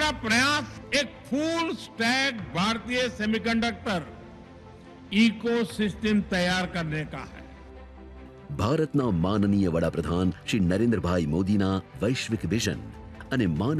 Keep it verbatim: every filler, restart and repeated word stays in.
हमारा प्रयास एक फुल स्टैक भारतीय सेमीकंडक्टर इकोसिस्टम तैयार करने का है। ભારતના માનનીય વડાપ્રધાન શ્રી નરેન્દ્રભાઈ મોદીના વૈશ્વિક વિઝન અને માનવ